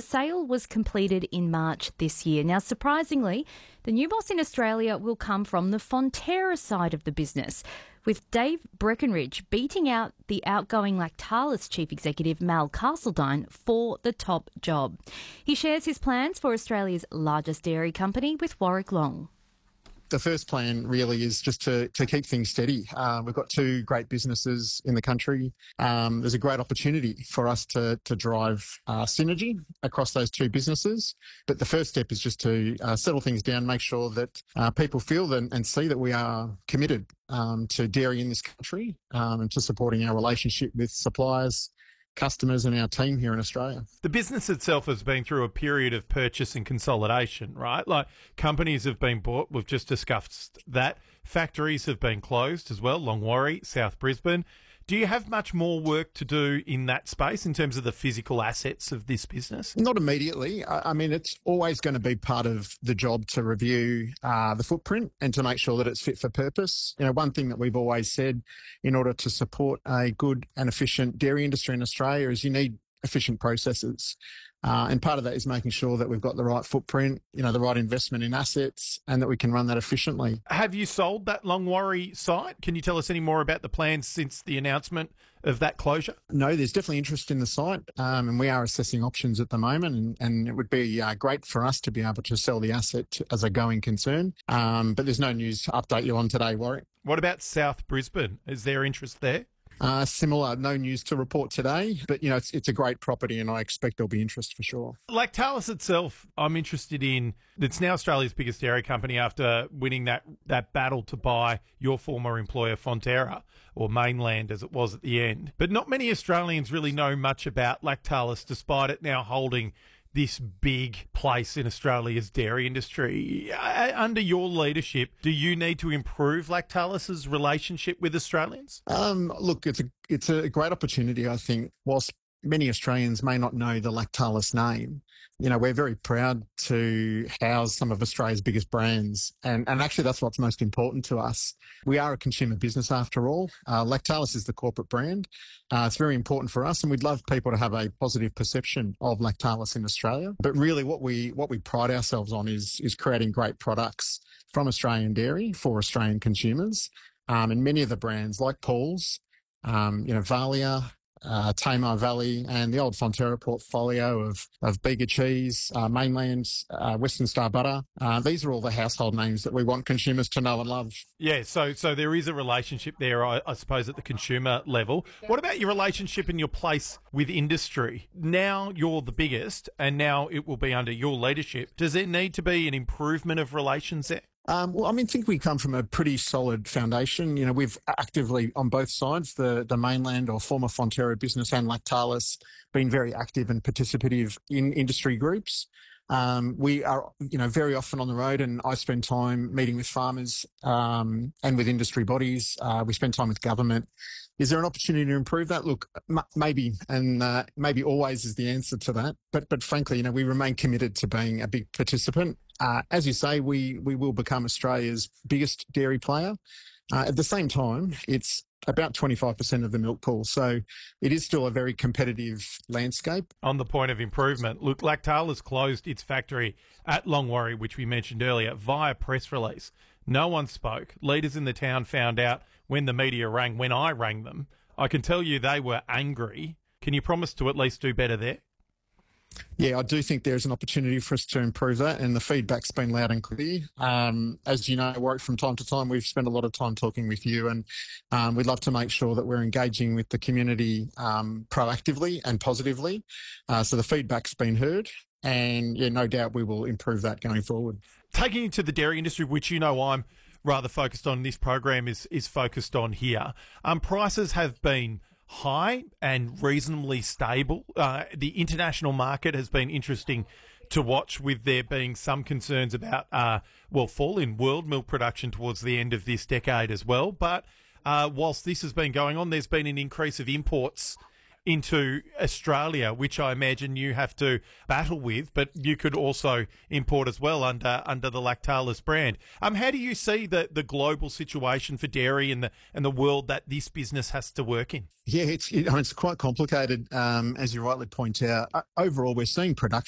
sale was completed in March this year. Now, surprisingly, the new boss in Australia will come from the Fonterra side of the business, with Dave Breckenridge beating out the outgoing Lactalis chief executive Mal Castledine for the top job. He shares his plans for Australia's largest dairy company with Warwick Long. The first plan really is just to keep things steady. We've got two great businesses in the country. There's a great opportunity for us to drive synergy across those two businesses. But the first step is just to settle things down, make sure that people feel and see that we are committed to dairy in this country and to supporting our relationship with suppliers, customers and our team here in Australia. The business itself has been through a period of purchase and consolidation, right? Like companies have been bought, we've just discussed that. Factories have been closed as well, Longwarry, South Brisbane. Do you have much more work to do in that space in terms of the physical assets of this business? Not immediately. I mean, it's always going to be part of the job to review the footprint and to make sure that it's fit for purpose. You know, one thing that we've always said in order to support a good and efficient dairy industry in Australia is you need efficient processes. And part of that is making sure that we've got the right footprint, you know, the right investment in assets and that we can run that efficiently. Have you sold that Longwarry site? Can you tell us any more about the plans since the announcement of that closure? No, there's definitely interest in the site and we are assessing options at the moment and it would be great for us to be able to sell the asset as a going concern. But there's no news to update you on today, Warwick. What about South Brisbane? Is there interest there? Similar, no news to report today, but, you know, it's a great property and I expect there'll be interest for sure. Lactalis itself, I'm interested in. It's now Australia's biggest dairy company after winning that battle to buy your former employer Fonterra, or Mainland as it was at the end. But not many Australians really know much about Lactalis, despite it now holding this big place in Australia's dairy industry. Under your leadership, do you need to improve Lactalis's relationship with Australians? Look, it's a great opportunity, I think. Whilst many Australians may not know the Lactalis name, you know, we're very proud to house some of Australia's biggest brands. And actually that's what's most important to us. We are a consumer business after all. Lactalis is the corporate brand. It's very important for us and we'd love people to have a positive perception of Lactalis in Australia. But really what we pride ourselves on is creating great products from Australian dairy for Australian consumers. And many of the brands like Paul's, you know, Valia, Tamar Valley and the old Fonterra portfolio of Bega Cheese, Mainland, Western Star Butter. These are all the household names that we want consumers to know and love. Yeah, so there is a relationship there, I suppose, at the consumer level. What about your relationship and your place with industry? Now you're the biggest and now it will be under your leadership. Does there need to be an improvement of relations there? Well, I mean, I think we come from a pretty solid foundation. You know, we've actively on both sides, the Mainland or former Fonterra business and Lactalis, been very active and participative in industry groups. We are, you know, very often on the road and I spend time meeting with farmers, and with industry bodies. We spend time with government. Is there an opportunity to improve that? Look, maybe, and maybe always is the answer to that. But frankly, you know, we remain committed to being a big participant. As you say, we will become Australia's biggest dairy player. At the same time, it's about 25% of the milk pool. So it is still a very competitive landscape. On the point of improvement, look, Lactalis closed its factory at Longwarry, which we mentioned earlier, via press release. No one spoke. Leaders in the town found out when the media rang, when I rang them. I can tell you they were angry. Can you promise to at least do better there? Yeah, I do think there's an opportunity for us to improve that, and the feedback's been loud and clear. As you know, Warwick, from time to time, we've spent a lot of time talking with you, and we'd love to make sure that we're engaging with the community proactively and positively. So the feedback's been heard, and yeah, no doubt we will improve that going forward. Taking you to the dairy industry, which you know I'm rather focused on, this program is focused on here. Prices have been high and reasonably stable. The international market has been interesting to watch, with there being some concerns about, fall in world milk production towards the end of this decade as well. But whilst this has been going on, there's been an increase of imports into Australia, which I imagine you have to battle with, but you could also import as well under the Lactalis brand. How do you see the global situation for dairy and the world that this business has to work in? Yeah, it's quite complicated, as you rightly point out. Overall, we're seeing production